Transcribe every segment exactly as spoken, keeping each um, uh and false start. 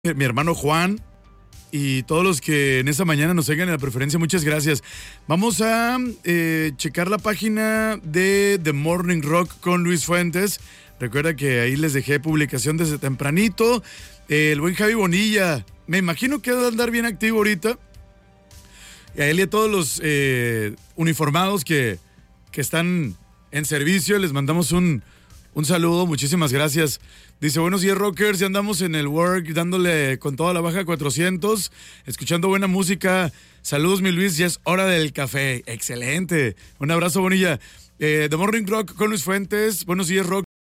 mi hermano Juan y todos los que en esta mañana nos sigan en la preferencia, muchas gracias. Vamos a eh, checar la página de The Morning Rock con Luis Fuentes. Recuerda que ahí les dejé publicación desde tempranito. Eh, el buen Javi Bonilla, me imagino que va a andar bien activo ahorita. Y a él y a todos los eh, uniformados que, que están en servicio, les mandamos un, un saludo, muchísimas gracias. Dice, buenos días, rockers, ya andamos en el work dándole con toda la baja cuatrocientos, escuchando buena música. Saludos, mi Luis, ya es hora del café. Excelente. Un abrazo, Bonilla. Eh, The Morning Rock con Luis Fuentes. Buenos días,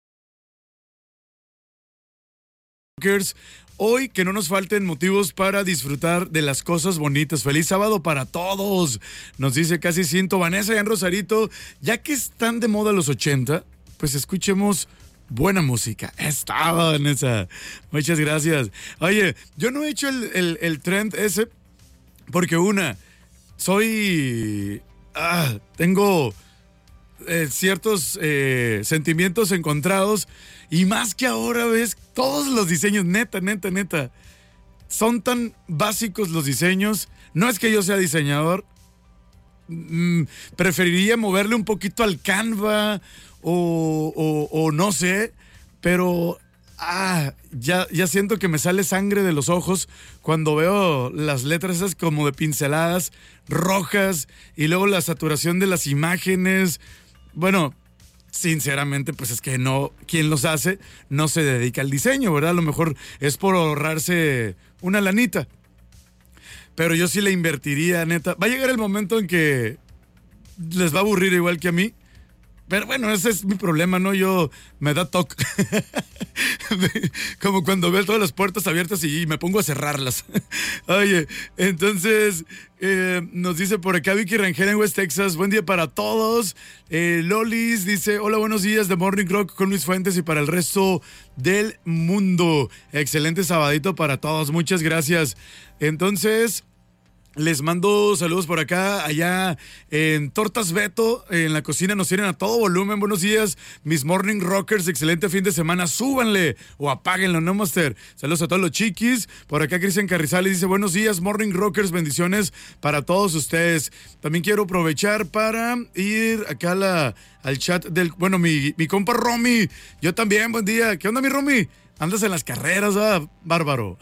rockers. Hoy que no nos falten motivos para disfrutar de las cosas bonitas. Feliz sábado para todos. Nos dice casi ciento Vanessa y en Rosarito. Ya que están de moda los ochenta, pues escuchemos buena música. Estaba, Vanessa. Muchas gracias. Oye, yo no he hecho el, el, el trend ese porque una, soy... Ah, tengo eh, ciertos eh, sentimientos encontrados y más que ahora, ves, todos los diseños, neta, neta, neta, son tan básicos los diseños. No es que yo sea diseñador, mm, preferiría moverle un poquito al Canva o, o, o no sé, pero ah, ya, ya siento que me sale sangre de los ojos cuando veo las letras esas como de pinceladas rojas y luego la saturación de las imágenes. Bueno, sinceramente, pues es que no, quien los hace no se dedica al diseño, ¿verdad? A lo mejor es por ahorrarse una lanita. Pero yo sí le invertiría, neta. Va a llegar el momento en que les va a aburrir igual que a mí. Pero bueno, ese es mi problema, ¿no? Yo me da toque. Como cuando veo todas las puertas abiertas y me pongo a cerrarlas. Oye, entonces eh, nos dice por acá Vicky Rangel en West Texas. Buen día para todos. Eh, Lolis dice, hola, buenos días, The Morning Rock con Luis Fuentes y para el resto del mundo. Excelente sabadito para todos. Muchas gracias. Entonces... les mando saludos por acá, allá en Tortas Beto, en la cocina nos tienen a todo volumen. Buenos días, mis Morning Rockers, excelente fin de semana, súbanle o apáguenlo, ¿no, Master? Saludos a todos los chiquis. Por acá Cristian Carrizales dice, buenos días, Morning Rockers, bendiciones para todos ustedes. También quiero aprovechar para ir acá a la, al chat del, bueno, mi, mi compa Romy, yo también, buen día. ¿Qué onda, mi Romy? ¿Andas en las carreras, ah, bárbaro?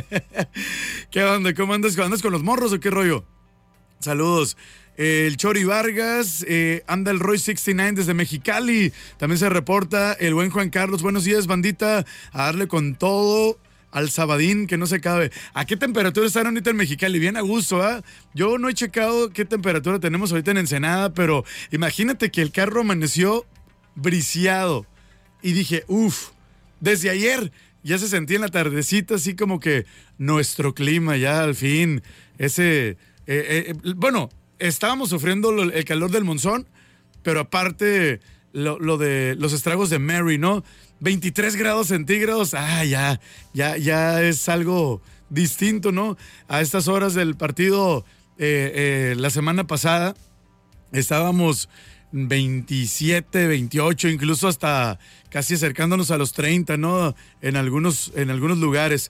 ¿Qué onda? ¿Cómo andas? ¿Andas con los morros o qué rollo? Saludos. Eh, el Chori Vargas, eh, anda el Roy sesenta y nueve desde Mexicali. También se reporta el buen Juan Carlos. Buenos días, bandita. A darle con todo al sabadín, que no se acabe. ¿A qué temperatura están ahorita en Mexicali? Bien a gusto, ¿ah? ¿eh? Yo no he checado qué temperatura tenemos ahorita en Ensenada, pero imagínate que el carro amaneció briciado. Y dije, uff. Desde ayer ya se sentía en la tardecita así como que nuestro clima ya al fin, ese, eh, eh, bueno, estábamos sufriendo lo, el calor del monzón, pero aparte lo, lo de los estragos de Mary, ¿no? veintitrés grados centígrados, ah, ya, ya, ya es algo distinto, ¿no? A estas horas del partido eh, eh, la semana pasada estábamos veintisiete, veintiocho, incluso hasta casi acercándonos a los treinta, ¿no? En algunos, en algunos lugares.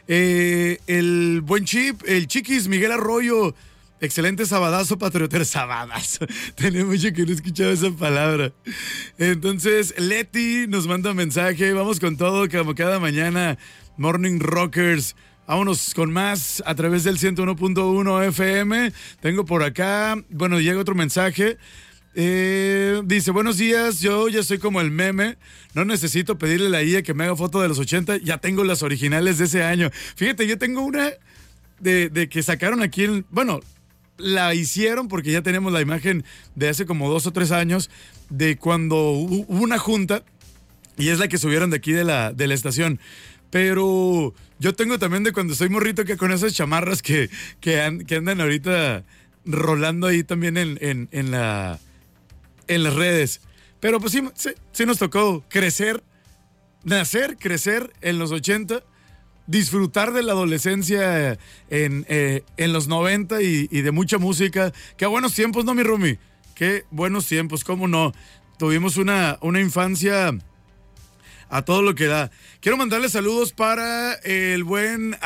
Eh, el buen Chip, el Chiquis, Miguel Arroyo, excelente sabadazo, patriotero, sabadazo. Tenía mucho que no escuchaba esa palabra. Entonces, Leti nos manda un mensaje, vamos con todo, como cada mañana, Morning Rockers. Vámonos con más a través del ciento uno punto uno F M. Tengo por acá, bueno, llega otro mensaje. Eh, dice, buenos días, yo ya soy como el meme, no necesito pedirle a la I A que me haga foto de los ochenta, ya tengo las originales de ese año. Fíjate, yo tengo una de, de que sacaron aquí, en, bueno, la hicieron porque ya tenemos la imagen de hace como dos o tres años, de cuando hubo una junta, y es la que subieron de aquí de la, de la estación. Pero yo tengo también de cuando soy morrito, que con esas chamarras que, que, an, que andan ahorita rolando ahí también en, en, en la... en las redes. Pero pues sí, sí, sí nos tocó crecer, nacer, crecer en los ochenta, disfrutar de la adolescencia en, eh, en los noventa y, y de mucha música. Qué buenos tiempos, ¿no, mi Rumi? Qué buenos tiempos, cómo no. Tuvimos una, una infancia a todo lo que da. Quiero mandarle saludos para el buen